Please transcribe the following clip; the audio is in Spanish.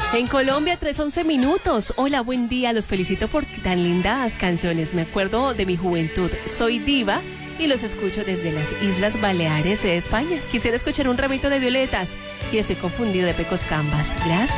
En Colombia, 3:11 minutos. Hola, buen día. Los felicito por tan lindas canciones. Me acuerdo de mi juventud. Soy diva y los escucho desde las Islas Baleares de España. Quisiera escuchar un ramito de violetas y estoy confundido de Pecos Cambas. Gracias.